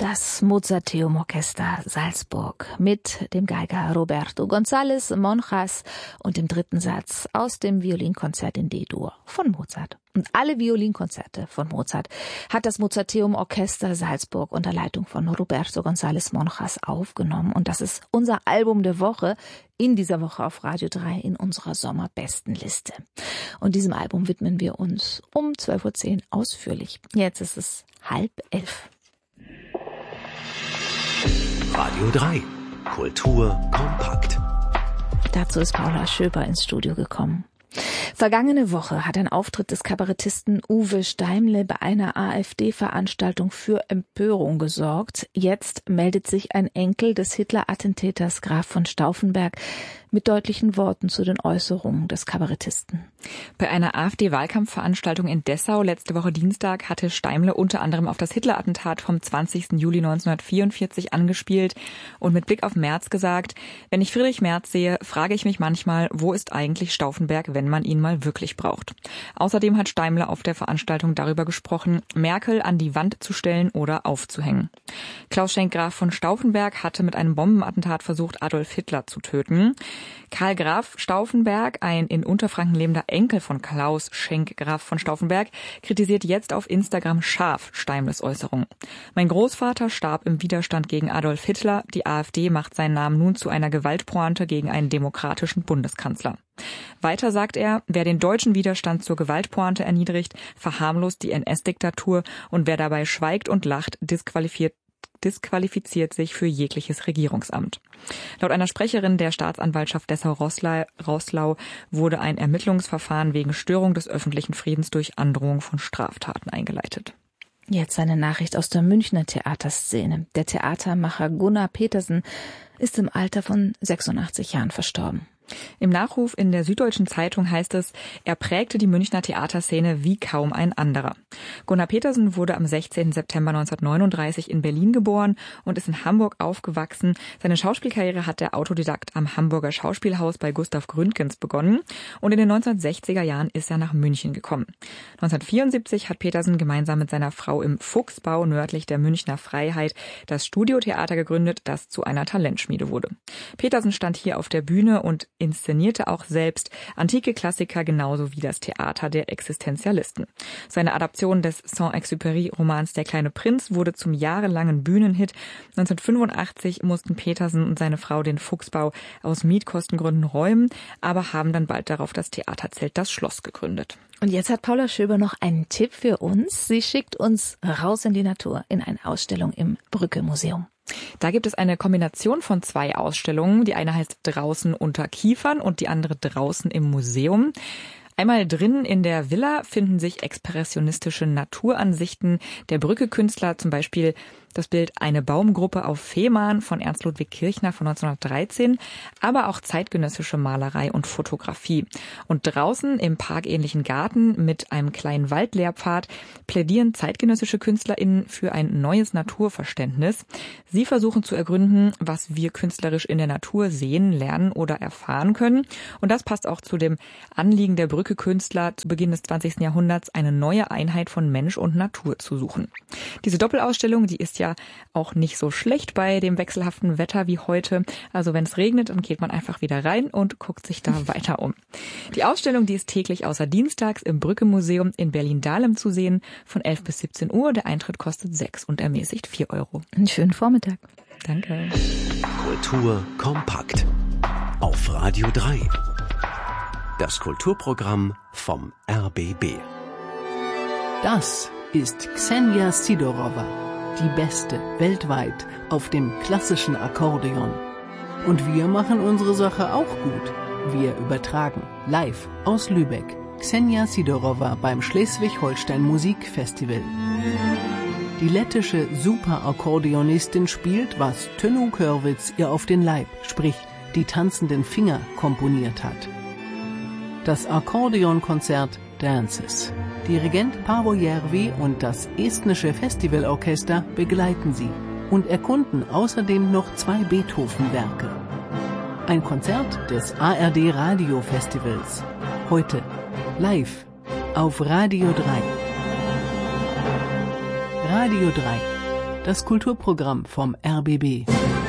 das Mozarteum Orchester Salzburg mit dem Geiger Roberto González Monjas und dem dritten Satz aus dem Violinkonzert in D-Dur von Mozart. Und alle Violinkonzerte von Mozart hat das Mozarteum Orchester Salzburg unter Leitung von Roberto González Monjas aufgenommen. Und das ist unser Album der Woche in dieser Woche auf Radio 3 in unserer Sommerbestenliste. Und diesem Album widmen wir uns um 12.10 Uhr ausführlich. Jetzt ist es 10:30. Radio 3. Kultur kompakt. Dazu ist Paula Schöber ins Studio gekommen. Vergangene Woche hat ein Auftritt des Kabarettisten Uwe Steimle bei einer AfD-Veranstaltung für Empörung gesorgt. Jetzt meldet sich ein Enkel des Hitler-Attentäters Graf von Stauffenberg mit deutlichen Worten zu den Äußerungen des Kabarettisten. Bei einer AfD-Wahlkampfveranstaltung in Dessau letzte Woche Dienstag hatte Steimle unter anderem auf das Hitler-Attentat vom 20. Juli 1944 angespielt und mit Blick auf Merz gesagt: Wenn ich Friedrich Merz sehe, frage ich mich manchmal, wo ist eigentlich Stauffenberg, wenn man ihn mal wirklich braucht. Außerdem hat Steimle auf der Veranstaltung darüber gesprochen, Merkel an die Wand zu stellen oder aufzuhängen. Klaus Schenk Graf von Stauffenberg hatte mit einem Bombenattentat versucht, Adolf Hitler zu töten. Karl Graf Stauffenberg, ein in Unterfranken lebender Enkel von Klaus Schenk Graf von Stauffenberg, kritisiert jetzt auf Instagram scharf Steimles Äußerungen. Mein Großvater starb im Widerstand gegen Adolf Hitler. Die AfD macht seinen Namen nun zu einer Gewaltpointe gegen einen demokratischen Bundeskanzler. Weiter sagt er, wer den deutschen Widerstand zur Gewaltpointe erniedrigt, verharmlost die NS-Diktatur, und wer dabei schweigt und lacht, disqualifiziert sich für jegliches Regierungsamt. Laut einer Sprecherin der Staatsanwaltschaft Dessau-Roßlau wurde ein Ermittlungsverfahren wegen Störung des öffentlichen Friedens durch Androhung von Straftaten eingeleitet. Jetzt eine Nachricht aus der Münchner Theaterszene. Der Theatermacher Gunnar Petersen ist im Alter von 86 Jahren verstorben. Im Nachruf in der Süddeutschen Zeitung heißt es, er prägte die Münchner Theaterszene wie kaum ein anderer. Gunnar Petersen wurde am 16. September 1939 in Berlin geboren und ist in Hamburg aufgewachsen. Seine Schauspielkarriere hat der Autodidakt am Hamburger Schauspielhaus bei Gustav Gründgens begonnen und in den 1960er Jahren ist er nach München gekommen. 1974 hat Petersen gemeinsam mit seiner Frau im Fuchsbau nördlich der Münchner Freiheit das Studiotheater gegründet, das zu einer Talentschmiede wurde. Petersen stand hier auf der Bühne und inszenierte auch selbst antike Klassiker genauso wie das Theater der Existenzialisten. Seine Adaption des Saint-Exupéry-Romans Der kleine Prinz wurde zum jahrelangen Bühnenhit. 1985 mussten Petersen und seine Frau den Fuchsbau aus Mietkostengründen räumen, aber haben dann bald darauf das Theaterzelt Das Schloss gegründet. Und jetzt hat Paula Schöber noch einen Tipp für uns. Sie schickt uns raus in die Natur in eine Ausstellung im Brücke-Museum. Da gibt es eine Kombination von 2 Ausstellungen. Die eine heißt Draußen unter Kiefern und die andere Draußen im Museum. Einmal drinnen in der Villa finden sich expressionistische Naturansichten der Brücke-Künstler, zum Beispiel das Bild Eine Baumgruppe auf Fehmarn von Ernst Ludwig Kirchner von 1913, aber auch zeitgenössische Malerei und Fotografie. Und draußen im parkähnlichen Garten mit einem kleinen Waldlehrpfad plädieren zeitgenössische KünstlerInnen für ein neues Naturverständnis. Sie versuchen zu ergründen, was wir künstlerisch in der Natur sehen, lernen oder erfahren können. Und das passt auch zu dem Anliegen der Brücke-Künstler zu Beginn des 20. Jahrhunderts, eine neue Einheit von Mensch und Natur zu suchen. Diese Doppelausstellung, die ist ja auch nicht so schlecht bei dem wechselhaften Wetter wie heute. Also wenn es regnet, dann geht man einfach wieder rein und guckt sich da weiter um. Die Ausstellung, die ist täglich außer dienstags im Brücke-Museum in Berlin-Dahlem zu sehen, von 11 bis 17 Uhr. Der Eintritt kostet 6 und ermäßigt 4 €. Einen schönen Vormittag. Danke. Kultur kompakt. Auf Radio 3. Das Kulturprogramm vom RBB. Das ist Ksenia Sidorova, die Beste weltweit auf dem klassischen Akkordeon. Und wir machen unsere Sache auch gut. Wir übertragen live aus Lübeck Ksenia Sidorova beim Schleswig-Holstein Musikfestival. Die lettische Superakkordeonistin spielt, was Tönnu Körwitz ihr auf den Leib, sprich die tanzenden Finger, komponiert hat. Das Akkordeonkonzert Dances. Dirigent Paavo Järvi und das estnische Festivalorchester begleiten sie und erkunden außerdem noch 2 Beethoven-Werke. Ein Konzert des ARD Radio Festivals. Heute live auf Radio 3. Radio 3. das Kulturprogramm vom RBB.